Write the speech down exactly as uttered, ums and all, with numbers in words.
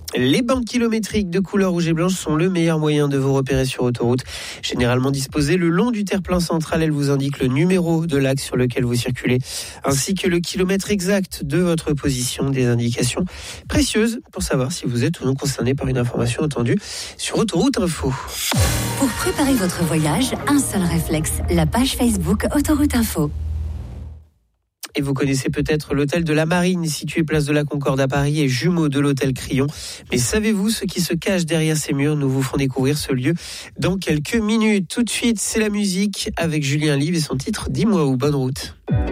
Les bandes kilométriques de couleur rouge et blanche sont le meilleur moyen de vous repérer sur autoroute. Généralement disposées le long du terre-plein central, elles vous indiquent le numéro de l'axe sur lequel vous circulez, ainsi que le kilomètre exact de votre position. Des indications précieuses pour savoir si vous êtes ou non concerné par une information entendue sur Autoroute Info. Pour préparer votre voyage, un seul réflexe, la page Facebook Autoroute Info. Et vous connaissez peut-être l'hôtel de la Marine, situé place de la Concorde à Paris et jumeau de l'hôtel Crillon. Mais savez-vous ce qui se cache derrière ces murs? Nous vous ferons découvrir ce lieu dans quelques minutes. Tout de suite, c'est la musique avec Julien Live et son titre « Dis-moi où, bonne route ».